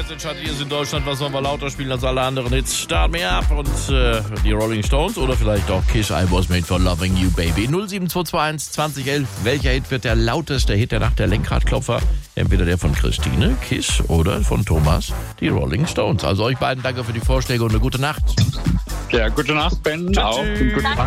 Jetzt entscheidet ihr es in Deutschland, was sollen wir lauter spielen als alle anderen Hits. Start me up und die Rolling Stones oder vielleicht auch Kiss, I Was Made for Loving You, Baby. 07221 2011. Welcher Hit wird der lauteste Hit der Nacht, der Lenkradklopfer? Entweder der von Christine, Kiss, oder von Thomas, die Rolling Stones. Also euch beiden danke für die Vorschläge und eine gute Nacht. Ja, gute Nacht, Ben. Auch. Gute Nacht.